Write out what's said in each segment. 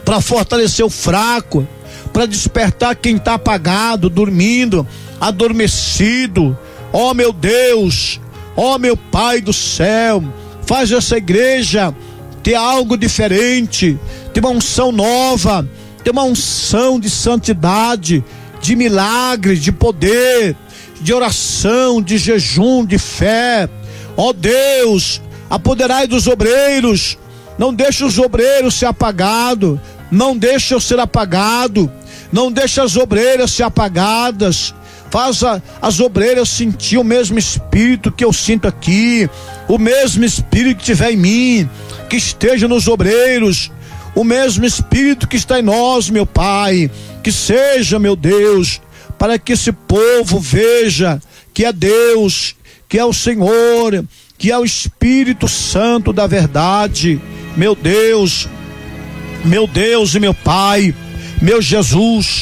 para fortalecer o fraco, para despertar quem está apagado, dormindo, adormecido. Ó meu Deus, ó meu Pai do céu, faz essa igreja ter algo diferente, ter uma unção nova, ter uma unção de santidade, de milagre, de poder, de oração, de jejum, de fé. Ó Deus, apoderai dos obreiros, não deixe os obreiros ser apagados, não deixe eu ser apagado, não deixe as obreiras ser apagadas. Faça as obreiras sentir o mesmo espírito que eu sinto aqui, o mesmo espírito que tiver em mim, que esteja nos obreiros, o mesmo espírito que está em nós, meu Pai, que seja, meu Deus, para que esse povo veja que é Deus, que é o Senhor, que é o Espírito Santo da verdade. Meu Deus e meu Pai, meu Jesus,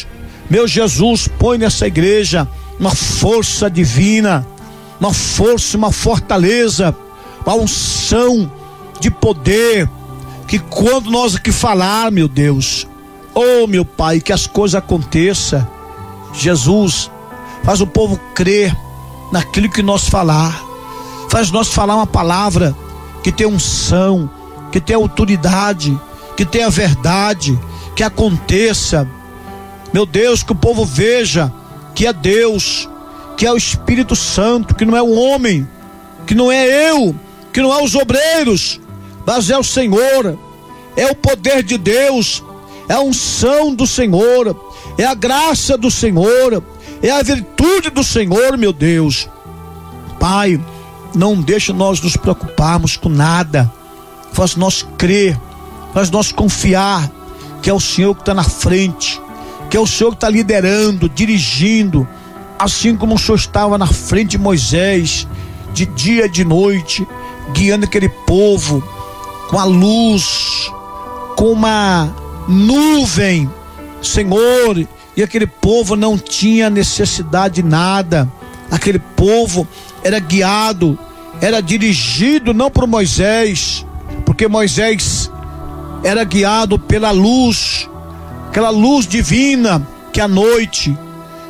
põe nessa igreja uma força divina, uma força, uma fortaleza, uma unção de poder, que quando nós aqui falar, meu Deus, oh meu Pai, que as coisas aconteçam. Jesus, faz o povo crer naquilo que nós falar, faz nós falar uma palavra que tem unção, que tem autoridade, que tem a verdade, que aconteça. Meu Deus, que o povo veja que é Deus, que é o Espírito Santo, que não é o homem, que não é eu, que não é os obreiros, mas é o Senhor, é o poder de Deus, é a unção do Senhor, é a graça do Senhor, é a virtude do Senhor, meu Deus. Pai, não deixa nós nos preocuparmos com nada, faz nós crer, faz nós confiar que é o Senhor que está na frente, que é o Senhor que está liderando, dirigindo, assim como o Senhor estava na frente de Moisés, de dia e de noite, guiando aquele povo com a luz, com uma nuvem, Senhor, e aquele povo não tinha necessidade de nada. Aquele povo era guiado, era dirigido não por Moisés, porque Moisés era guiado pela luz, aquela luz divina que à noite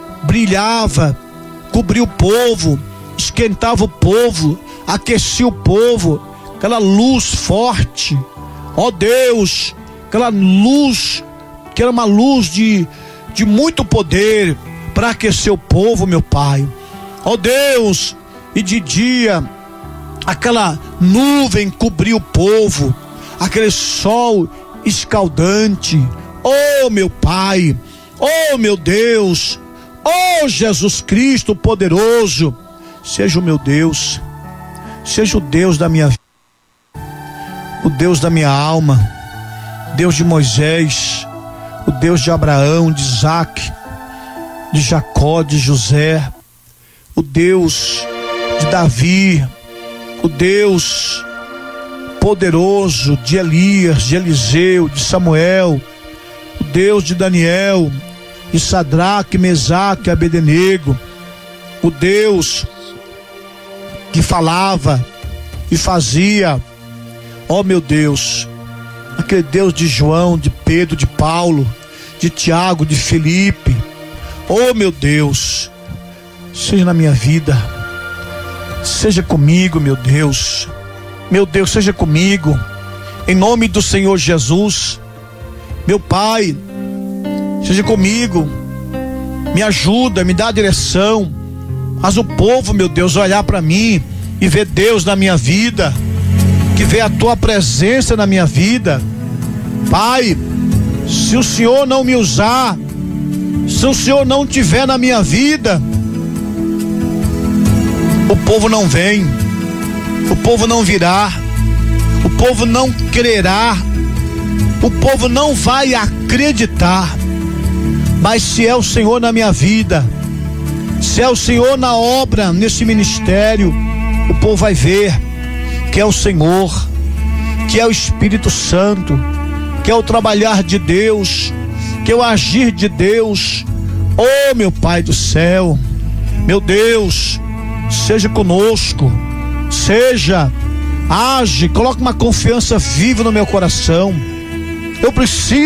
brilhava, cobria o povo, esquentava o povo, aquecia o povo, aquela luz forte. Ó Deus, aquela luz que era uma luz de muito poder para aquecer o povo, meu Pai. Ó Deus, e de dia aquela nuvem cobria o povo, aquele sol escaldante. Oh meu Pai, oh meu Deus, oh Jesus Cristo poderoso, seja o meu Deus, seja o Deus da minha vida, o Deus da minha alma, Deus de Moisés, o Deus de Abraão, de Isaac, de Jacó, de José, o Deus de Davi, o Deus poderoso de Elias, de Eliseu, de Samuel, o Deus de Daniel, de Sadraque, Mesaque, Abednego, o Deus que falava e fazia. Ó meu Deus, aquele Deus de João, de Pedro, de Paulo, de Tiago, de Felipe. Oh meu Deus, seja na minha vida, seja comigo, meu Deus, seja comigo, em nome do Senhor Jesus. Meu Pai, seja comigo, me ajuda, me dá a direção, faz o povo, meu Deus, olhar para mim e ver Deus na minha vida, que vê a tua presença na minha vida. Pai, se o Senhor não me usar, se o Senhor não tiver na minha vida, o povo não vem, o povo não virá, o povo não crerá, o povo não vai acreditar. Mas se é o Senhor na minha vida, se é o Senhor na obra, nesse ministério, o povo vai ver que é o Senhor, que é o Espírito Santo, que é o trabalhar de Deus, que é o agir de Deus. Oh meu Pai do céu, meu Deus, seja conosco, age, coloque uma confiança viva no meu coração. Eu preciso